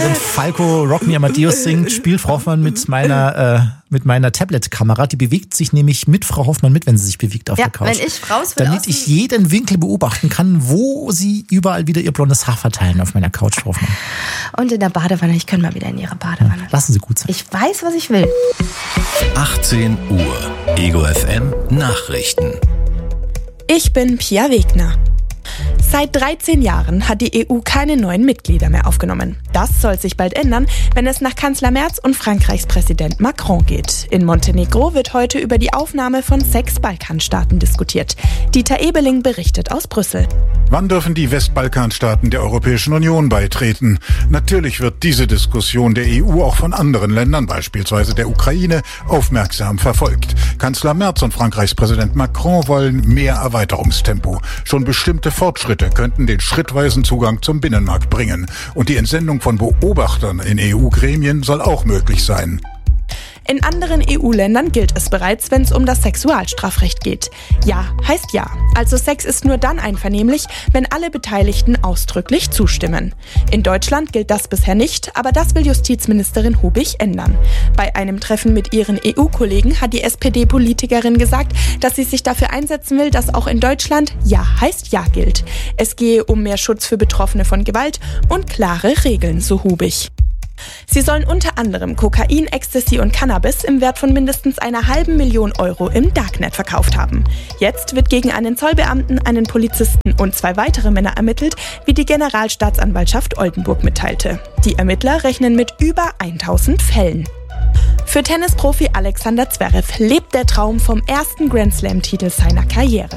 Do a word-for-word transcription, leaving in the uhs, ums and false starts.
während Falco Rock Me Amadeus singt, spielt Frau Hoffmann mit meiner, äh, mit meiner Tablet-Kamera. Die bewegt sich nämlich mit Frau Hoffmann mit, wenn sie sich bewegt auf ja, der Couch. Wenn ich raus will, damit ich jeden Winkel beobachten kann, wo sie überall wieder ihr blondes Haar verteilen auf meiner Couch, Frau Hoffmann. Und in der Badewanne. Ich kann mal wieder in ihre Badewanne. Ja, lassen Sie gut sein. Ich weiß, was ich will. achtzehn Uhr. Ego F M Nachrichten. Ich bin Pia Wegner. Seit dreizehn Jahren hat die E U keine neuen Mitglieder mehr aufgenommen. Das soll sich bald ändern, wenn es nach Kanzler Merz und Frankreichs Präsident Macron geht. In Montenegro wird heute über die Aufnahme von sechs Balkanstaaten diskutiert. Dieter Ebeling berichtet aus Brüssel. Wann dürfen die Westbalkanstaaten der Europäischen Union beitreten? Natürlich wird diese Diskussion der E U auch von anderen Ländern, beispielsweise der Ukraine, aufmerksam verfolgt. Kanzler Merz und Frankreichs Präsident Macron wollen mehr Erweiterungstempo. Schon bestimmte Fortschritte könnten den schrittweisen Zugang zum Binnenmarkt bringen. Und die Entsendung von Beobachtern in E U-Gremien soll auch möglich sein. In anderen E U-Ländern gilt es bereits, wenn es um das Sexualstrafrecht geht. Ja heißt ja. Also Sex ist nur dann einvernehmlich, wenn alle Beteiligten ausdrücklich zustimmen. In Deutschland gilt das bisher nicht, aber das will Justizministerin Hubich ändern. Bei einem Treffen mit ihren E U-Kollegen hat die S P D-Politikerin gesagt, dass sie sich dafür einsetzen will, dass auch in Deutschland Ja heißt Ja gilt. Es gehe um mehr Schutz für Betroffene von Gewalt und klare Regeln, so Hubich. Sie sollen unter anderem Kokain, Ecstasy und Cannabis im Wert von mindestens einer halben Million Euro im Darknet verkauft haben. Jetzt wird gegen einen Zollbeamten, einen Polizisten und zwei weitere Männer ermittelt, wie die Generalstaatsanwaltschaft Oldenburg mitteilte. Die Ermittler rechnen mit über tausend Fällen. Für Tennisprofi Alexander Zverev lebt der Traum vom ersten Grand Slam-Titel seiner Karriere.